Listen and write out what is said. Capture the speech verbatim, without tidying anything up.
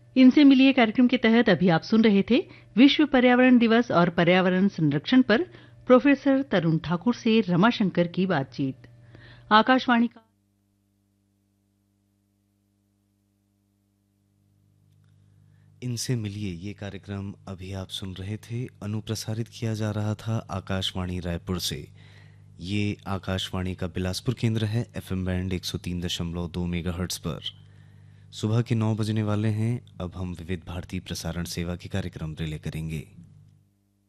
इनसे मिलिए कार्यक्रम के तहत अभी आप सुन रहे थे विश्व पर्यावरण दिवस और पर्यावरण संरक्षण पर प्रोफेसर तरुण ठाकुर से रमाशंकर की बातचीत। आकाशवाणी का इनसे मिलिए ये कार्यक्रम अभी आप सुन रहे थे, अनुप्रसारित किया जा रहा था आकाशवाणी रायपुर से। ये आकाशवाणी का बिलासपुर केंद्र है, एफएम बैंड एक सौ तीन दशमलव दो मेगाहर्ट्ज पर। सुबह के नौ बजने वाले हैं। अब हम विविध भारती प्रसारण सेवा के कार्यक्रम रिले करेंगे।